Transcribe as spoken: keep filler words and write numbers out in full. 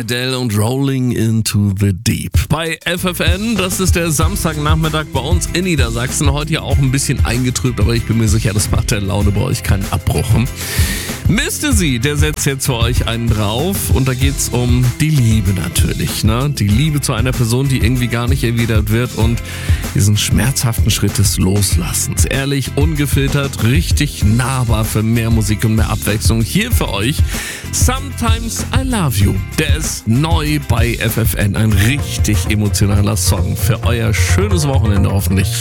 Adele und Rolling into the Deep. Bei F F N, das ist der Samstagnachmittag bei uns in Niedersachsen. Heute ja auch ein bisschen eingetrübt, aber ich bin mir sicher, das macht der Laune bei euch keinen Abbruch. Mister Sie, der setzt jetzt für euch einen drauf und da geht's um die Liebe natürlich, ne? Die Liebe zu einer Person, die irgendwie gar nicht erwidert wird und diesen schmerzhaften Schritt des Loslassens. Ehrlich, ungefiltert, richtig nahbar für mehr Musik und mehr Abwechslung. Hier für euch Sometimes I Love You. Der ist neu bei F F N. Ein richtig emotionaler Song für euer schönes Wochenende hoffentlich.